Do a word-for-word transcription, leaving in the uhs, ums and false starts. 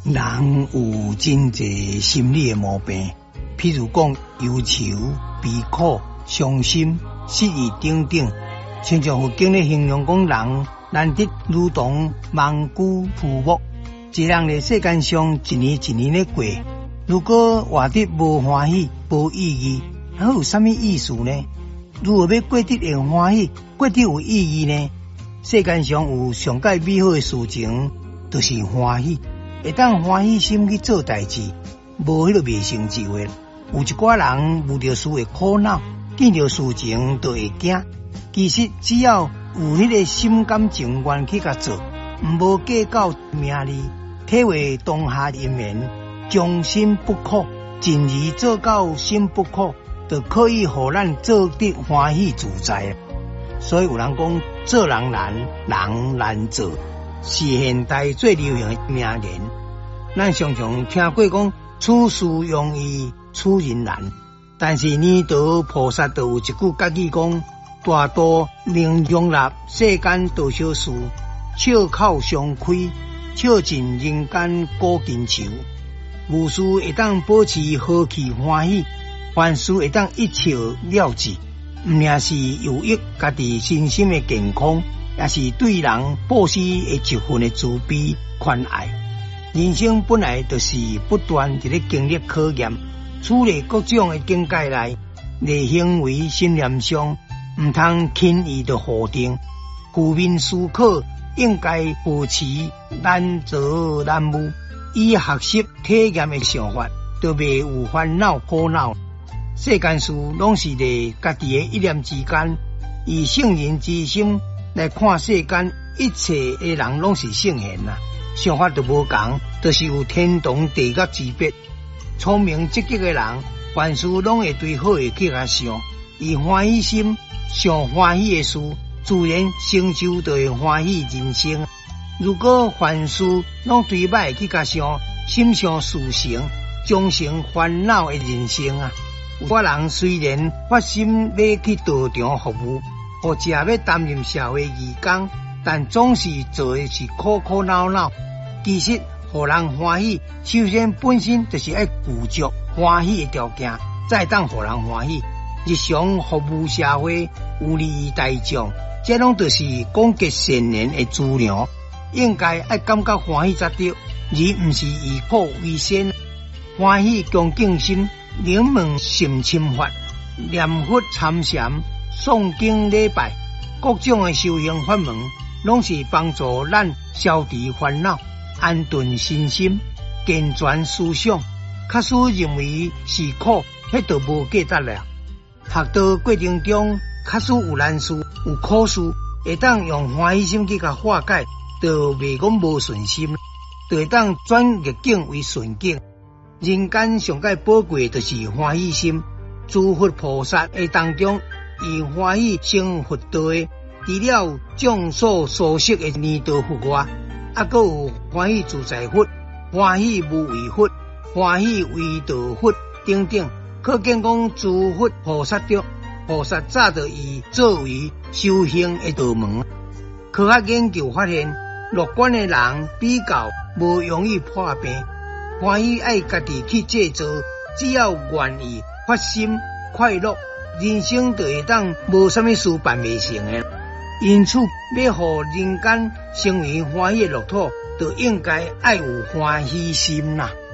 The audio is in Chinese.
人有真侪心理的毛病，譬如讲忧愁、悲苦、伤心、失意等等。亲像佛经咧形容讲，人难得如同万古枯木。一人咧世间上一年一年咧过，如果活得无欢喜、无意义，还有啥物意思呢？如何要过得会欢喜、过得有意义呢？世间上有上界美好的事情，就是欢喜。会当欢喜心去做代志，无迄个未成就的。有一寡人遇到事会苦恼，见到事情就会惊。其实只要有迄个心甘情愿去甲做，毋无计较名利，体会当下因缘，将心不苦，尽力做到心不苦，就可以互咱做得欢喜自在。所以有人讲，做人难，人难做。是现代最流行的名言，咱常常听过讲，处事容易处人难。但是呢，道菩萨就有一句家语讲：大道能容纳世间多少事，笑口常开，笑尽人间古今愁。无事会当保持和气欢喜，凡事会当一笑了之，毋仅是有益家己身心的健康。也是对人布施的一份的慈悲宽爱。人生本来就是不断伫咧经历考验，处理各种的境界内，在行为心念上，唔通轻易的否定。负面思考应该保持难做难悟，以学习体验的想法，就袂有烦恼苦恼。世间事拢是在家己的一念之间，以圣人之心来看世间一切的人拢是圣贤呐，想法就无同，就是有天同地狱之别。聪明积极的人，凡事拢会对好的去遐想，以欢喜心想欢喜的事，自然成就就会欢喜人生。如果凡事拢对歹去遐想，心想事成，终成烦恼的人生啊！有个人虽然发心要去道场服务，或者要担任社会义工，但总是做的是苦苦恼恼。其实，互人欢喜，首先本身就是要具足欢喜的条件，再当互人欢喜。日常服务社会，有利于大众，这拢就是广结善缘的资粮。应该爱感觉欢喜才对，而毋是以苦为先。欢喜恭敬心，灵门心清法，念佛参禅。诵经礼拜，各种的修行法门，拢是帮助咱消除烦恼、安顿身心、健全思想。假使认为是苦，迄就无价值了。学道过程中，假使有难事、有苦事，会当用欢喜心去甲化解，就袂讲无顺心，就会当转逆境为顺境。人间上界宝贵就是欢喜心。诸佛菩萨的当中，以欢喜成佛道的，除了众所熟悉的弥陀佛外，还佫有欢喜自在佛、欢喜无为佛、欢喜为道佛等等。可见讲诸佛菩萨中，菩萨早就以作为修行的道门。科学研究发现，乐观的人比较无容易破病，欢喜爱家己去制作，只要愿意发心快乐。人生就会当无啥物事办未成的，因此要互人间成为欢喜的乐土，就应该爱有欢喜心啦。